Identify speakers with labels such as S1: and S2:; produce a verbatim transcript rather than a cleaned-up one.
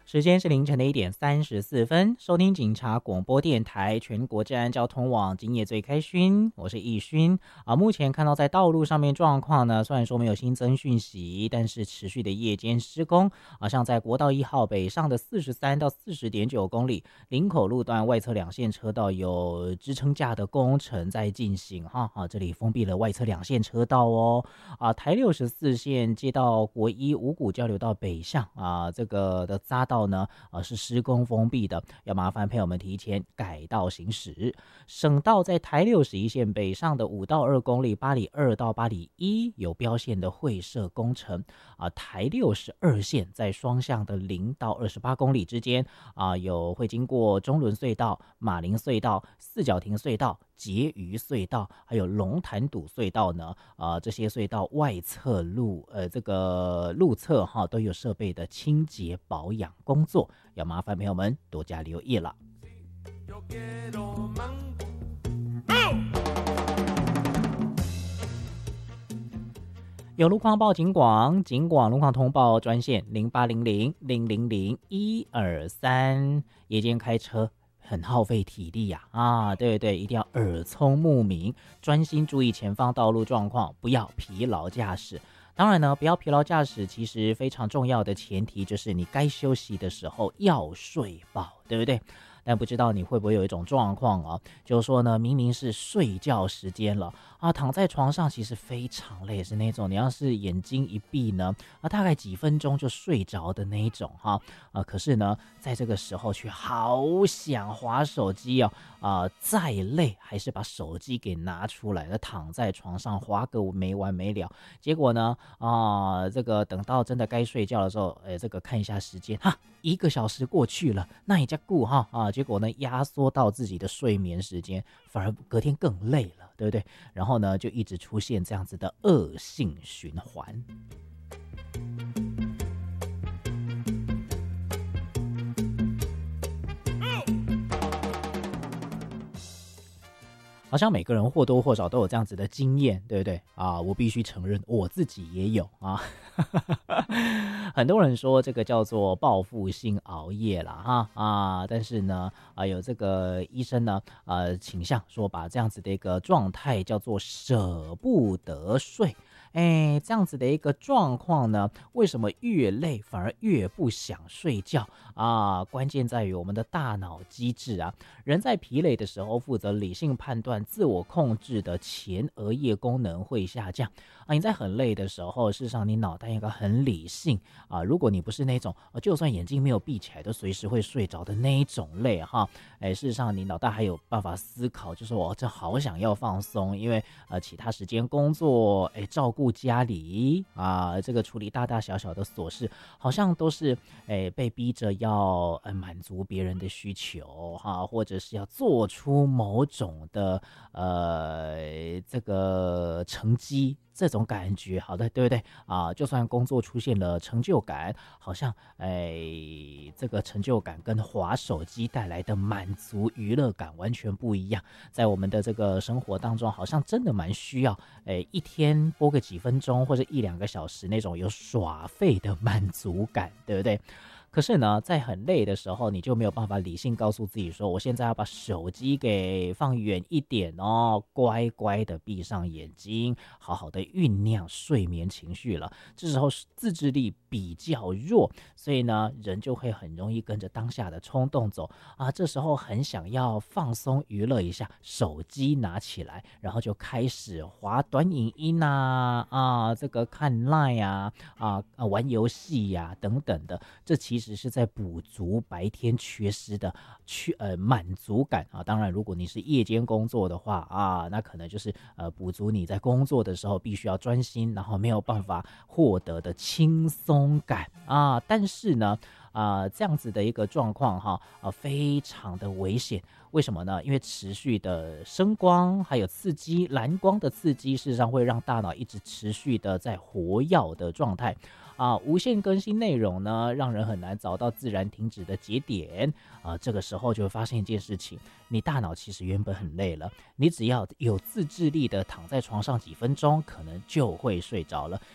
S1: 时间是凌晨的一点三十四分，收听警察广播电台全国治安交通网，今夜最开勋，我是易勋啊。目前看到在道路上面状况呢，虽然说没有新增讯息，但是持续的夜间施工啊，像在国道一号北上的四十三到四十点九公里，林口路段外侧两线车道有支撑架的工程在进行哈啊，这里封闭了外侧两线车道哦啊，台六十四线接到国一五股交流道北向啊，这个的匝道呢，呃，是施工封闭的，要麻烦朋友们提前改道行驶。省道在台六十一线北上的五到二公里，八里二到八里一有标线的会设工程啊。台六十二线在双向的零到二十八公里之间啊，有会经过中仑隧道、马林隧道、四角亭隧道、结余隧道，还有龙潭堵隧道呢，啊，这些隧道外侧路，呃，这个路侧哈都有设备的清洁保养工作，要麻烦朋友们多加留意了。有路况报警广，警广路况通报专线零八零零零零零一二三，夜间开车很耗费体力呀 啊, 啊，对对，一定要耳聪目明，专心注意前方道路状况，不要疲劳驾驶。当然呢，不要疲劳驾驶，其实非常重要的前提就是你该休息的时候要睡饱，对不对？但不知道你会不会有一种状况啊，就是说呢，明明是睡觉时间了啊，躺在床上其实非常累，是那种你要是眼睛一闭呢，啊，大概几分钟就睡着的那一种哈啊，可是呢，在这个时候却好想滑手机哦啊，再累还是把手机给拿出来了，躺在床上滑个没完没了。结果呢啊，这个等到真的该睡觉的时候，哎，这个看一下时间哈，一个小时过去了，那也叫顾哈啊。结果呢，压缩到自己的睡眠时间，反而隔天更累了，对不对？然后呢，就一直出现这样子的恶性循环。好像每个人或多或少都有这样子的经验，对不对啊？我必须承认，我自己也有啊。很多人说这个叫做报复性熬夜啦，哈啊，但是呢，啊有这个医生呢，呃，倾向说把这样子的一个状态叫做舍不得睡。哎，这样子的一个状况呢，为什么越累反而越不想睡觉啊？关键在于我们的大脑机制啊。人在疲累的时候，负责理性判断、自我控制的前额叶功能会下降啊。你在很累的时候，事实上你脑袋应该很理性啊。如果你不是那种就算眼睛没有闭起来都随时会睡着的那一种累哈，哎，事实上你脑袋还有办法思考，就是我这好想要放松，因为呃其他时间工作，哎照顾。家里啊，这个处理大大小小的琐事，好像都是诶被逼着要呃满足别人的需求哈、啊，或者是要做出某种的呃这个成绩。这种感觉，好的，对不对啊？就算工作出现了成就感，好像哎，这个成就感跟滑手机带来的满足娱乐感完全不一样。在我们的这个生活当中，好像真的蛮需要，哎，一天播个几分钟或者一两个小时那种有耍废的满足感，对不对？可是呢，在很累的时候，你就没有办法理性告诉自己说，我现在要把手机给放远一点哦，乖乖的闭上眼睛，好好的酝酿睡眠情绪了。这时候自制力比较弱，所以呢，人就会很容易跟着当下的冲动走啊。这时候很想要放松娱乐一下，手机拿起来，然后就开始滑短影音啊，啊，这个看 LINE 啊，啊，啊玩游戏呀、啊、等等的，这其实是在补足白天缺失的去呃满足感啊。当然，如果你是夜间工作的话啊，那可能就是呃补足你在工作的时候必须要专心，然后没有办法获得的轻松感啊。但是呢，啊、呃，这样子的一个状况哈，啊，非常的危险。为什么呢？因为持续的声光还有刺激，蓝光的刺激，事实上会让大脑一直持续的在活跃的状态。啊，无限更新内容呢，让人很难找到自然停止的节点啊。这个时候就会发现一件事情，你大脑其实原本很累了，你只要有自制力的躺在床上几分钟，可能就会睡着了。